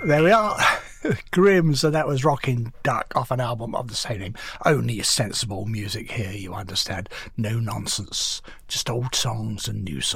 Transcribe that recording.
There we are. Grim, so that was Rockin' Duck off an album of the same name. Only sensible music here, you understand. No nonsense. Just old songs and new songs.